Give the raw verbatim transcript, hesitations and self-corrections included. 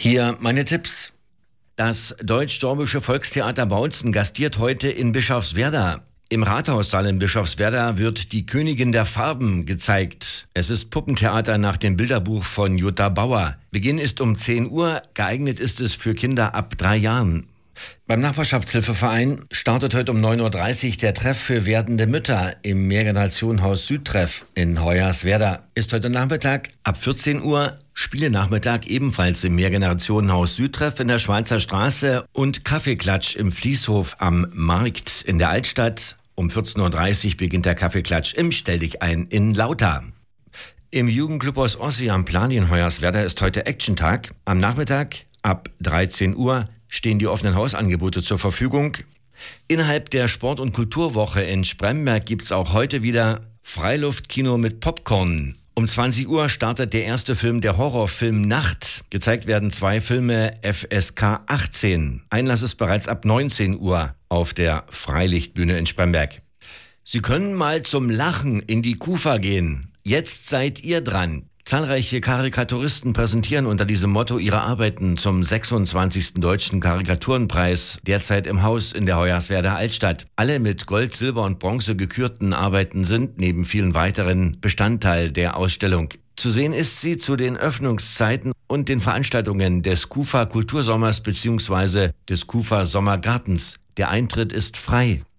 Hier meine Tipps. Das Deutsch-Sorbische Volkstheater Bautzen gastiert heute in Bischofswerda. Im Rathaussaal in Bischofswerda wird die Königin der Farben gezeigt. Es ist Puppentheater nach dem Bilderbuch von Jutta Bauer. Beginn ist um zehn Uhr, geeignet ist es für Kinder ab drei Jahren. Beim Nachbarschaftshilfeverein startet heute um neun Uhr dreißig der Treff für werdende Mütter im Mehrgenerationenhaus Südtreff in Hoyerswerda. Ist heute Nachmittag ab vierzehn Uhr, Spielenachmittag ebenfalls im Mehrgenerationenhaus Südtreff in der Schweizer Straße und Kaffeeklatsch im Fließhof am Markt in der Altstadt. Um vierzehn Uhr dreißig beginnt der Kaffeeklatsch im Stelldichein in Lauter. Im Jugendclub aus Ossi am Plan in Hoyerswerda ist heute Action-Tag. Am Nachmittag ab dreizehn Uhr stehen die offenen Hausangebote zur Verfügung. Innerhalb der Sport- und Kulturwoche in Spremberg gibt es auch heute wieder Freiluftkino mit Popcorn. Um zwanzig Uhr startet der erste Film der Horrorfilm Nacht. Gezeigt werden zwei Filme F S K achtzehn. Einlass ist bereits ab neunzehn Uhr auf der Freilichtbühne in Spremberg. Sie können mal zum Lachen in die Kufa gehen. Jetzt seid ihr dran. Zahlreiche Karikaturisten präsentieren unter diesem Motto ihre Arbeiten zum sechsundzwanzigsten Deutschen Karikaturenpreis, derzeit im Haus in der Hoyerswerda Altstadt. Alle mit Gold, Silber und Bronze gekürten Arbeiten sind neben vielen weiteren Bestandteil der Ausstellung. Zu sehen ist sie zu den Öffnungszeiten und den Veranstaltungen des Kufa Kultursommers bzw. des Kufa Sommergartens. Der Eintritt ist frei.